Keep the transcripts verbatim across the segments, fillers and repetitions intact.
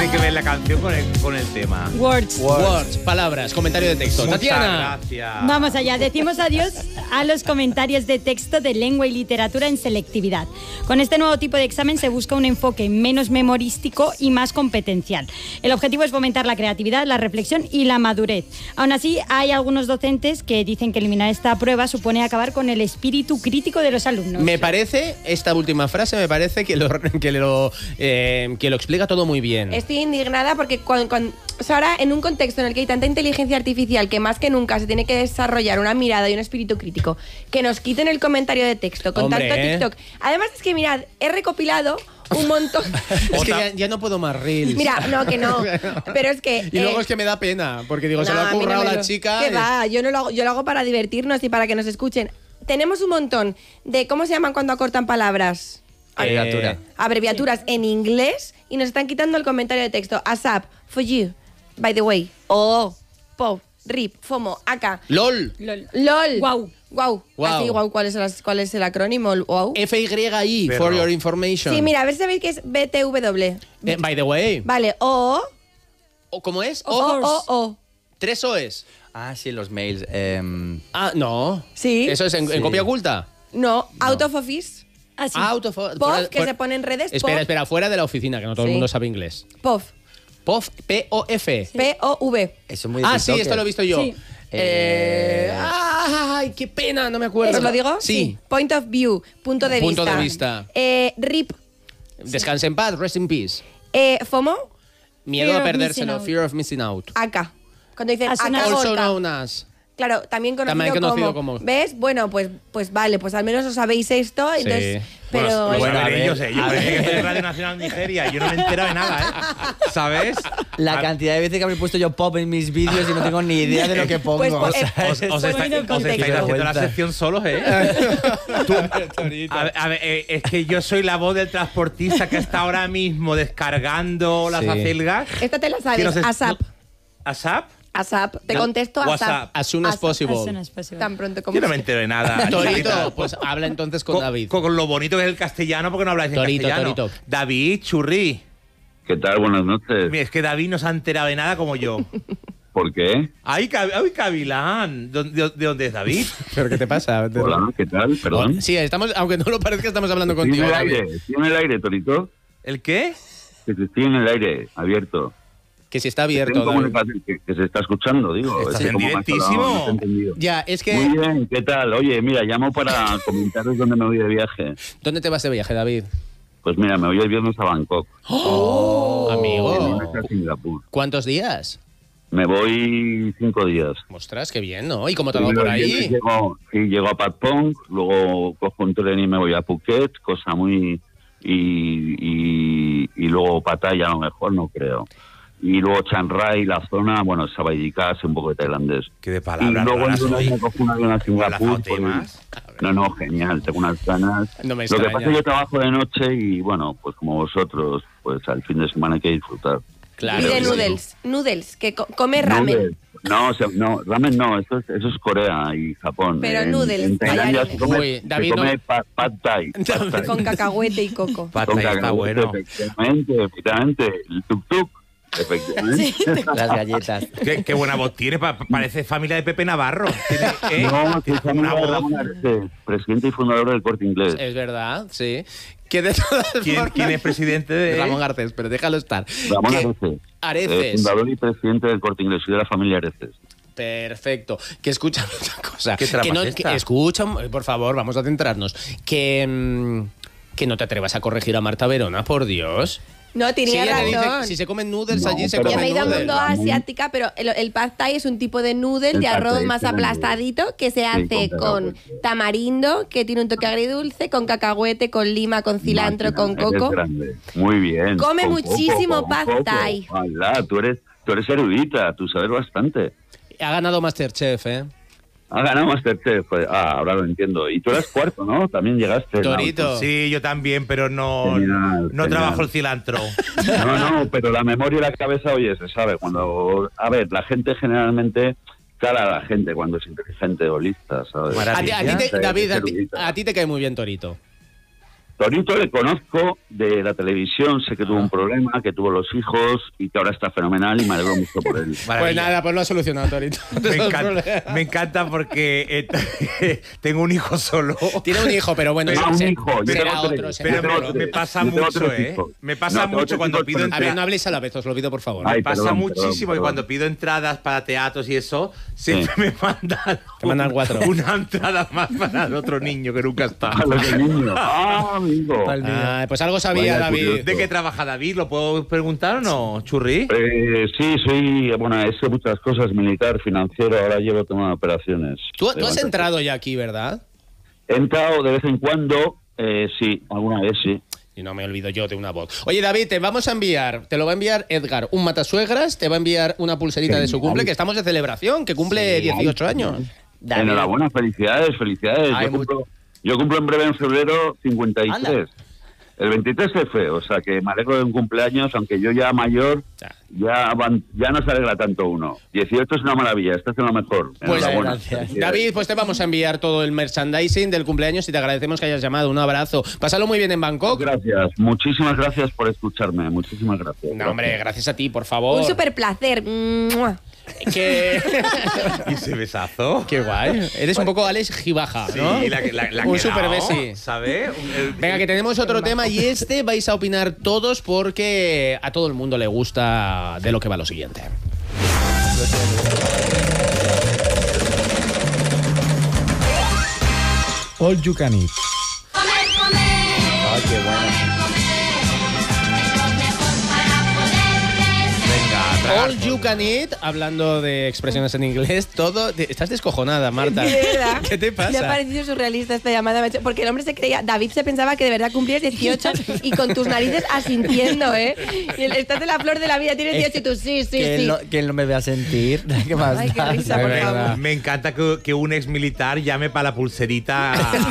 tiene que ver la canción con el, con el tema? Words. Words. Words, palabras, comentario de texto. Muchas Tatiana. gracias. Vamos allá, decimos adiós a los comentarios de texto de lengua y literatura en selectividad. Con este nuevo tipo de examen se busca un enfoque menos memorístico y más competencial. El objetivo es fomentar la creatividad, la reflexión y la madurez. Aún así, hay algunos docentes que dicen que eliminar esta prueba supone acabar con el espíritu crítico de los alumnos. Me parece, esta última frase me parece que lo, que lo, eh, que lo explica todo muy bien. Estoy indignada porque cuando, cuando, o sea, ahora en un contexto en el que hay tanta inteligencia artificial que más que nunca se tiene que desarrollar una mirada y un espíritu crítico, que nos quiten el comentario de texto con Hombre, tanto ¿eh? TikTok. Además es que mirad, he recopilado un montón. Es que ya, ya no puedo más reels. Mira, no, que no. Pero es que... Y luego eh, es que me da pena, porque digo, no, se lo ha a mí no currado me la lo- chica. ¿Qué y- va? Yo, no lo hago, yo lo hago para divertirnos y para que nos escuchen. Tenemos un montón de... ¿Cómo se llaman cuando acortan palabras? Abreviatura. Eh, Abreviaturas en inglés y nos están quitando el comentario de texto. ASAP, for you, by the way. O, pop, rip, fomo, acá. LOL. Lol. LOL. Guau. Guau. Guau. Así, guau. ¿Cuál es el, cuál es el acrónimo? Wow. F Y I, Pero- for your information. Sí, mira, a ver si sabéis que es B T W. Eh, by the way. Vale, O, ¿O ¿Cómo es? O, O, O, O. tres O's. Ah, sí, los mails. em, Ah, no. Sí. ¿Eso es en, en Sí. copia oculta? No, out of office. Así. Out of... P O F, que se pone en redes. Espera, P O F. espera, fuera de la oficina, que no todo Sí. el mundo sabe inglés. P O F. P O F, P O F. P O V. eso es muy de Ah, sí, TikToker. esto lo he visto yo. Sí. Eh, Eh, ¡Ay, qué pena! No me acuerdo. ¿Os lo digo? Sí. Point of view, punto de Punto vista. de vista. Eh, R I P. Descanse en paz, rest in peace. Eh, FOMO, Miedo Fear a of perdérselo, missing out. fear of missing out. acá. Cuando dicen As soon acá as- Also gorka. known as. Claro, también conocido, También conocido como, como- ¿Ves? Bueno, pues, pues vale, pues al menos os sabéis esto. Entonces, pero... Bueno, lo Bueno, a saben ver, ellos, eh. Yo a pensé ver. que esto es Radio Nacional Nigeria. Yo no me he enterado de nada, ¿eh? ¿Sabes? La A- cantidad de veces que habéis puesto yo pop en mis vídeos y no tengo ni idea de lo que pongo. Pues, o pues, sea, eh, Os, os, es- Pues estáis- bueno, os estáis contexto. haciendo la Vergüenza. sección solos, ¿eh? Tú- a ver, a ver, eh, es que yo soy la voz del transportista que está ahora mismo descargando las Sí. acelgas. Esta te la Que sabes, no sé- ASAP. ¿ASAP? ASAP. Te No, contesto ASAP. WhatsApp. As soon as ASAP. possible. As soon as possible. Tan pronto como Yo no me sea. entero de nada. Torito, pues habla entonces con Con, David. con- con lo bonito que es el castellano, porque no habláis en Torito, castellano. Torito. David, churri. ¿Qué tal? Buenas noches. Mira, es que David no se ha enterado de nada como yo. ¿Por qué? ¡Ay, Cav- ay, Cavilán! ¿De, de- de dónde es David? ¿Pero qué te pasa? Hola, ¿qué tal? Perdón. Sí, estamos, aunque no lo parezca, estamos hablando Estoy en contigo. el David. aire, estoy en el aire, Torito. ¿El qué? Que estoy en el aire, abierto. Que si está Tengo abierto. David. comunicación que, que se está escuchando, digo. Estás Es que en como me has directísimo. hablado, no te he entendido. Ya, es que... Muy bien, ¿qué tal? Oye, mira, llamo para comentaros dónde me voy de viaje. ¿Dónde te vas de viaje, David? Pues mira, me voy el viernes a Bangkok. Oh, El amigo. lunes a Singapur. ¿Cuántos días? Me voy cinco días. Ostras, qué bien, ¿no? ¿Y cómo te va Primero por el viernes ahí? Llego, sí, llego a Patpong, luego cojo un tren y me voy a Phuket, cosa muy... Y, y, y luego Pattaya a lo mejor, no creo. Y luego Chiang Rai, la zona, bueno, Sawadee-Khas, un poco de tailandés. Que de Y palabras luego raras en hoy. me cojo un avión a Singapur. Relajado pues, temas. no, no, genial, tengo unas ganas. No me Lo que extraña. pasa es que yo trabajo de noche y, bueno, pues como vosotros, pues al fin de semana hay que disfrutar. Claro. Pide que sí. noodles. Noodles, que co- come ramen. Noodles. No, o sea, no, ramen no, eso es, eso es Corea y Japón. Pero en, noodles, En Tailandia tallarines. se come, Uy, se David, come no- pad, pad thai. Pad thai. Con cacahuete y coco. Pata, Con ya está cacahuete, bueno. Efectivamente, efectivamente. El tuk-tuk, efectivamente. Las galletas. Qué, qué buena voz tiene, pa- parece familia de Pepe Navarro. Tiene, ¿eh? No, Tiene que una voz. Ramón Areces, presidente y fundador del Corte Inglés. Es verdad, sí. Que de todas ¿Quién, formas- quién es presidente de...? Ramón Garcés, pero déjalo estar. Ramón Que- Areces. eh, Areces. fundador y presidente del Corte Inglés y de la familia Areces. Perfecto. Que escucha otra cosa. ¿Qué trampa que no, es esta? que escucha, por favor, vamos a centrarnos. Que, mm, que no te atrevas a corregir a Marta Verona, por Dios. No, Si, tenía ella te razón. dice, si se comen noodles No, allí, se pero- Ya me he comen ido al noodles. mundo asiática, pero el, el pad thai es un tipo de noodle El de pad arroz thai más es un noodle. aplastadito que se hace con con cacahuete. tamarindo, que tiene un toque agridulce, con cacahuete, con lima, con cilantro, Máquina, con eres coco. grande. Muy bien. Come Con muchísimo coco, con pad coco. thai. Hola, tú eres, tú eres erudita, tú sabes bastante. Ha ganado Masterchef, ¿eh? Ha ganado Masterchef. pues, Ah, ahora lo entiendo. Y tú eras cuarto, ¿no? También llegaste. Torito. Sí, yo también, pero no, Genial, no genial. trabajo el cilantro. No, no, pero la memoria y la cabeza, oye, se sabe. Cuando, a ver, la gente generalmente cara a la gente cuando es inteligente o lista, ¿sabes? A ti, a ti te- Sí, David, a es ti, erudita. a ti te cae muy bien Torito. Torito le conozco de la televisión, sé que Ah. tuvo un problema, que tuvo los hijos y que ahora está fenomenal y me alegro mucho por él. Pues Maravilla. nada, pues lo ha solucionado Torito. Me encanta, me encanta porque eh, tengo un hijo solo. Tiene un hijo, pero bueno, Ah, un se- hijo, yo será tengo otro. tres. será Pero Yo tengo otro. me, me tres. pasa Yo tengo mucho, tres ¿eh? hijos. Me pasa No, tengo mucho tres cuando hijos pido con A ver, entradas. no habléis a la vez, os lo pido por favor. Ay, Me pasa perdón, muchísimo perdón, que perdón. cuando pido entradas para teatros y eso, siempre Sí. me mandan, Te mandan un- cuatro. una entrada más para el otro niño que nunca está. A los de niño. Ah, amigo. Ah, pues algo sabía Vaya David. curioso. ¿De qué trabaja David? ¿Lo puedo preguntar o no, Churri? Eh, sí, soy, bueno, he hecho muchas cosas, militar, financiero, ahora llevo tomando operaciones. Tú, De tú has banca. entrado ya aquí, ¿verdad? He entrado de vez en cuando, eh, sí, alguna vez sí. Y no me olvido yo de una voz. Oye, David, te vamos a enviar, te lo va a enviar Edgar, un matasuegras, te va a enviar una pulserita de su cumple, que estamos de celebración, que cumple dieciocho años. David. Enhorabuena, felicidades, felicidades. Ay, Yo cumplo, yo cumplo en breve en febrero cincuenta y tres. Anda. El veintitrés se fue, o sea que me alegro de un cumpleaños, aunque yo ya mayor, Ya. ya, van- ya no se alegra tanto uno. dieciocho es una maravilla, estás en lo mejor. Pues Enhorabuena. gracias. Felicidades. David, pues te vamos a enviar todo el merchandising del cumpleaños y te agradecemos que hayas llamado. Un abrazo. Pásalo muy bien en Bangkok. Gracias, muchísimas gracias por escucharme, muchísimas gracias. No, hombre, gracias a ti, por favor. Un súper placer. Mua. Que... ¿Y ese besazo? Qué guay. Eres un poco Alex Gibaja, ¿no? Sí, la, que- la, la un que super dao, besi. ¿sabes? Un- el- Venga, que tenemos otro tema y este vais a opinar todos porque a todo el mundo le gusta de lo que va lo siguiente. All you can eat. Ay, qué bueno. Venga, tragar. All you can eat, hablando de expresiones en inglés, todo... Estás descojonada, Marta. De verdad. ¿Qué te Me ha pasa? parecido surrealista esta llamada, macho, porque el hombre se creía, David se pensaba que de verdad cumplías dieciocho y con tus narices asintiendo, ¿eh? Y el- estás de la flor de la vida, tienes dieciocho y tú sí, sí, que, sí. él no, que él no me vea sentir. ¿Qué más Ay, qué da? risa, De por verdad, favor. me encanta que, que un ex militar llame para la pulserita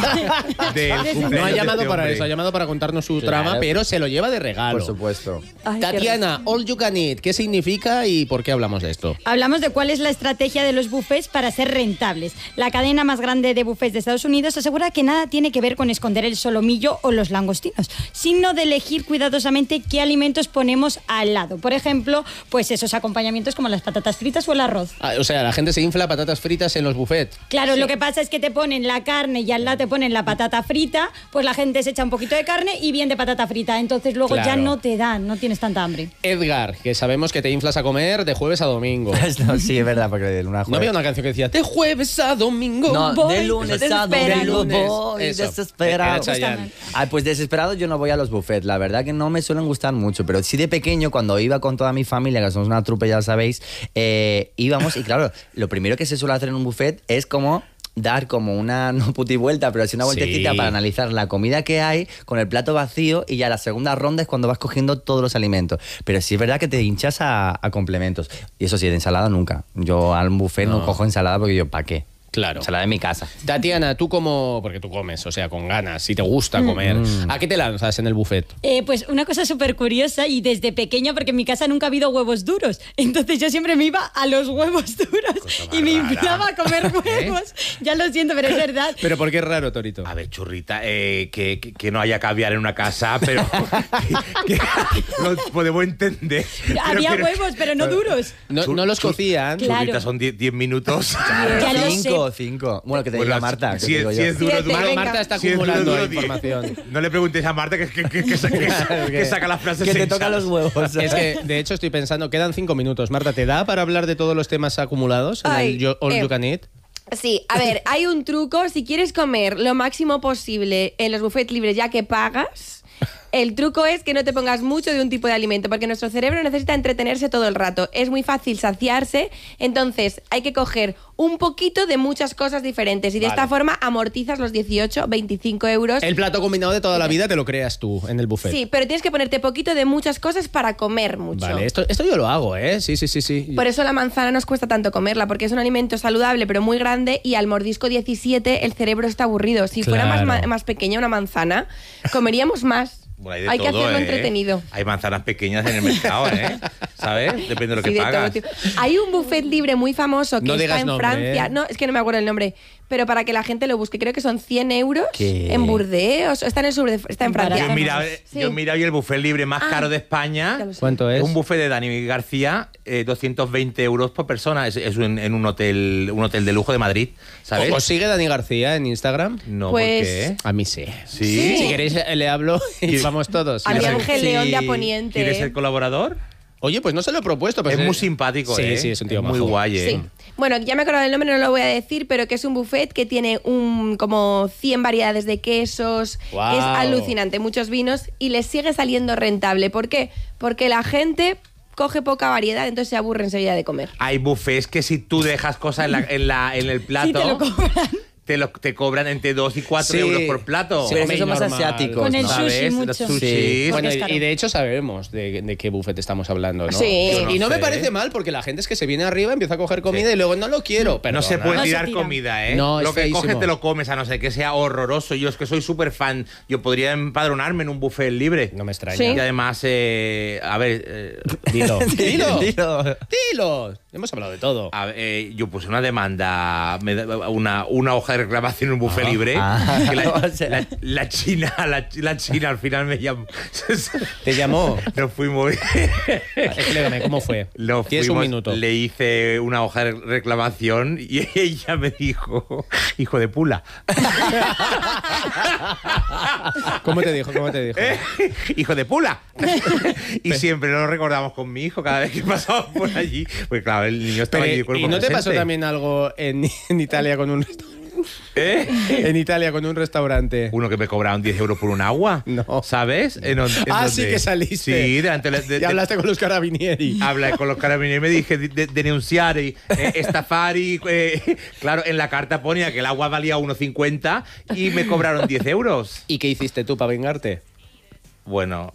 del cumpleaños No ha de llamado este para hombre. eso, ha llamado para contarnos su Claro. trama, pero se lo lleva de regalo. Por supuesto. Ay, qué Tatiana, All You Can Eat, ¿qué significa y por qué hablamos de esto? Hablamos de cuál es la estrategia de los buffets para ser rentables. La cadena más grande de buffets de Estados Unidos asegura que nada tiene que ver con esconder el solomillo o los langostinos, sino de elegir cuidadosamente qué alimentos ponemos al lado. Por ejemplo, pues esos acompañamientos como las patatas fritas o el arroz. Ah, o sea, la gente se infla patatas fritas en los buffets. Claro, lo que pasa es que te ponen la carne y al lado te ponen la patata frita, pues la gente se echa un poquito de carne y bien de patata frita. Entonces luego ya Claro. no te dan, no tienes tanta hambre. Edgar, que sabemos que te inflas a comer de jueves a domingo. No, sí, es verdad, porque de luna a ¿No jueves- había una canción que decía de jueves a domingo? No, Voy de lunes a desesperado. domingo voy Eso, desesperado. era Chayanne. Ah, pues desesperado yo no voy a los buffets. La verdad que no me suelen gustar mucho, pero sí de pequeño, cuando iba con toda mi familia, que somos una trupe, ya lo sabéis, eh, íbamos y claro, lo primero que se suele hacer en un buffet es como dar como una, no puti vuelta, pero sí una vueltecita Sí. para analizar la comida que hay con el plato vacío y ya la segunda ronda es cuando vas cogiendo todos los alimentos. Pero sí es verdad que te hinchas a, a complementos. Y eso sí, de ensalada nunca. Yo al buffet no, No. cojo ensalada porque yo, ¿para qué? Claro. Ensalada en mi casa. Tatiana, tú como... Porque tú comes, o sea, con ganas, si te gusta comer. ¿A qué te lanzas en el buffet? Eh, pues una cosa súper curiosa y desde pequeña, porque en mi casa nunca ha habido huevos duros. Entonces yo siempre me iba a los huevos duros más y me rara. inflaba a comer huevos. Ya lo siento, pero es verdad. Pero ¿por qué es raro, Torito? A ver, churrita, eh, que, que, que no haya caviar en una casa, pero que, que lo podemos entender. Pero Había que- huevos, pero no duros. No, Chur- no los chur- cocían. Claro. Churrita, son diez minutos. Ya lo cinco, sé. cinco. Bueno, que te Bueno, diga Marta. que si, te es- digo si yo. es duro, Siete, duro. venga. Marta está Si es duro, acumulando duro, diez. información. No le preguntéis a Marta que, que, que, que, sa- que sa- que saca las frases Que te sensatas. toca los huevos. Es que, de hecho, estoy pensando, quedan cinco minutos. Marta, ¿te da para hablar de todos los temas acumulados en Ay, el Yo- All eh. You Can Eat? Sí, a ver, hay un truco. Si quieres comer lo máximo posible en los buffets libres ya que pagas, el truco es que no te pongas mucho de un tipo de alimento, porque nuestro cerebro necesita entretenerse todo el rato. Es muy fácil saciarse, entonces hay que coger un poquito de muchas cosas diferentes y de Vale. esta forma amortizas los dieciocho, veinticinco euros. El plato combinado de toda la vida te lo creas tú en el buffet. Sí, pero tienes que ponerte poquito de muchas cosas para comer mucho. Vale, esto, esto yo lo hago, ¿eh? Sí, sí, sí, sí. Por eso la manzana nos cuesta tanto comerla, porque es un alimento saludable pero muy grande y al mordisco diecisiete el cerebro está aburrido. Si fuera más, Claro. ma- más pequeña una manzana, comeríamos más. Bueno, de hay que todo, hacerlo ¿eh? entretenido. Hay manzanas pequeñas en el mercado, ¿eh? ¿Sabes? Depende de lo que Sí, de todo pagas. tipo. Hay un buffet libre muy famoso que No está digas en nombre, Francia. ¿eh? No, es que no me acuerdo el nombre. pero para que la gente lo busque. Creo que son cien euros ¿Qué? en Burdeos. Está en el sur de está en Francia. Yo he mirado, Sí. yo he mirado y el buffet libre más Ah, caro de España ya lo sé. ¿Cuánto es? es un buffet de Dani García, eh, doscientos veinte euros por persona. Es, es un- en un hotel un hotel de lujo de Madrid, ¿sabes? ¿Os sigue Dani García en Instagram? No, Pues- ¿por qué? A mí sí. ¿Sí? Si queréis, eh, le hablo y vamos todos. A mi ¿Quieres Ángel Sí. León de Aponiente. ¿Quieres ser colaborador? Oye, pues no se lo he propuesto. Pero es muy simpático, sí, ¿eh? Sí, es un tío muy majo. guay, ¿eh? Sí. Bueno, ya me he acordado del nombre, no lo voy a decir, pero que es un buffet que tiene un como cien variedades de quesos. Guau. Es alucinante, muchos vinos y les sigue saliendo rentable. ¿Por qué? Porque la gente coge poca variedad, entonces se aburre enseguida de comer. Hay buffets que si tú dejas cosas en, la, en, la, en el plato, Sí, te lo cobran. te, lo- te cobran entre dos y cuatro Sí. euros por plato. Sí, Pero hombre, esos son más normal. asiáticos, Con el ¿no? sushi ¿Sabes? mucho. Los sushis. Sí. Bueno, es y, caro. y de hecho sabemos de, de qué buffet estamos hablando, ¿no? Sí. Yo no y no me sé. parece mal porque la gente es que se viene arriba, empieza a coger comida y luego no lo quiero. Pero no se puede No se tirar tira. comida, ¿eh? No, lo es que feísimo. coges te lo comes, a no ser que sea horroroso. Yo es que soy súper fan. Yo podría empadronarme en un buffet libre. No me extraña. Sí. Y además, eh, a ver, eh, Dilo. Dilo. Dilo. Dilo. Hemos hablado de todo. a ver, eh, yo puse una demanda, me da- una, una hoja de reclamación en un buffet libre. Ah. que la, O sea. la- la China, la, la China al final me llamó. Te llamó. Nos fuimos. Explícame, ¿cómo fue? Lo Tienes un fuimos, minuto. Le hice una hoja de reclamación y ella me dijo, hijo de pula. ¿Cómo te dijo? ¿Cómo te dijo? ¿Eh? Hijo de pula. Y siempre lo recordamos con mi hijo cada vez que pasamos por allí. Pues claro, el niño estaba Pero, allí de cuerpo ¿y no te pasó presente. también algo en, en Italia con un restaurante? ¿Eh? En Italia con un restaurante. Uno que me cobraron diez euros por un agua. No. ¿Sabes? En on- en Ah, donde- sí que saliste. Sí, delante de, de- Y hablaste con los carabinieri. Hablé con los carabineros y me dije de, de- denunciar y eh, estafar y eh, claro, en la carta ponía que el agua valía uno cincuenta y me cobraron diez euros. ¿Y qué hiciste tú para vengarte? Bueno,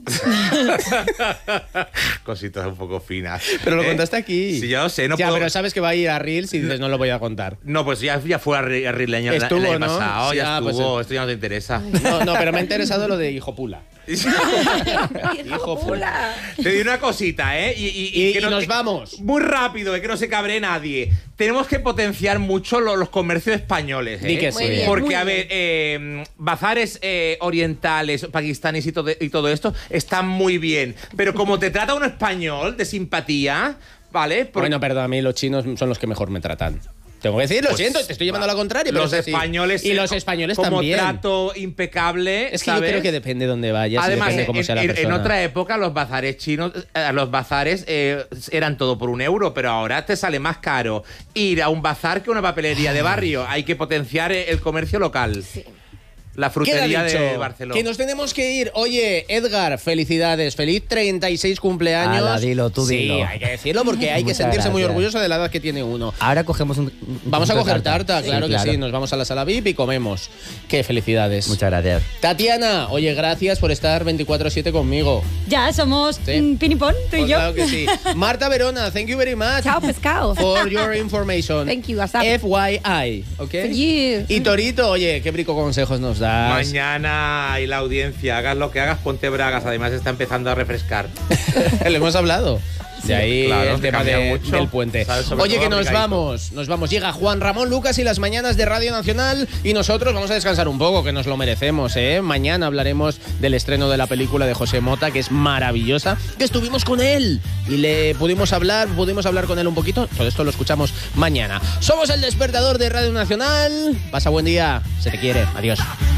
cositas un poco finas. Pero lo ¿Eh? contaste aquí. Sí, yo sé, no ya, puedo... pero sabes que va a ir a Reels y dices, no lo voy a contar. No, pues ya, ya fue a, Ri- a Ri- el año, Estuvo, el año ¿no? pasado, Sí, ya ah, pues estuvo, el- esto ya no te interesa. No, no, pero me ha interesado lo de hijo pula. ¡Hijo pula! Te di una cosita, ¿eh? Y, y- Y- que y nos vamos. Muy rápido, eh, que no se cabre nadie. Tenemos que potenciar mucho lo- los comercios españoles, ¿eh? Di que sí. Muy bien, Porque, muy a bien. ver, eh, bazares eh, orientales, pakistaníes y todo, y todo esto están muy bien. Pero como te trata un español de simpatía, ¿vale? Por- Bueno, perdón, a mí los chinos son los que mejor me tratan. Tengo que decir, lo Pues, siento, te estoy llevando a la contraria, pero los es así. españoles Y eh, los co- españoles como también. trato impecable. Es que ¿sabes? yo creo que depende de dónde vayas, y Además, depende en, cómo sea la en- persona. en otra época los bazares chinos, eh, los bazares eh, eran todo por un euro, pero ahora te sale más caro ir a un bazar que una papelería de barrio. Hay que potenciar eh, el comercio local. La Queda frutería dicho, de Barcelona. que nos tenemos que ir. Oye, Edgar, felicidades. Feliz treinta y seis cumpleaños. Ala, dilo, tú sí, dilo. hay que decirlo porque hay que Muchas sentirse muy gracias. orgulloso de la edad que tiene uno. Ahora cogemos un. un Vamos a trocito de coger tarta, Sí, claro que sí. Nos vamos a la sala V I P y comemos. Qué felicidades. Muchas gracias. Tatiana, oye, gracias por estar veinticuatro siete conmigo. Ya somos Sí. mm, pinipón, tú y Pues yo. claro que sí. Marta Verona, thank you very much. Chao, pescado. For your information. Thank you, WhatsApp. F Y I, ¿ok? For you. Y Torito, oye, qué brico consejos nos das. Mañana y la audiencia, hagas lo que hagas, ponte bragas. Además está empezando a refrescar. Le hemos hablado. De ahí claro, el que tema cambia de- mucho. del puente. ¿Sabes? Sobre Oye, todo que nos abrigadito. vamos, nos vamos. Llega Juan Ramón Lucas y las mañanas de Radio Nacional y nosotros vamos a descansar un poco, que nos lo merecemos, ¿eh? Mañana hablaremos del estreno de la película de José Mota, que es maravillosa, que estuvimos con él y le pudimos hablar, pudimos hablar con él un poquito. Todo esto lo escuchamos mañana. Somos el despertador de Radio Nacional. Pasa buen día, se te quiere. Adiós.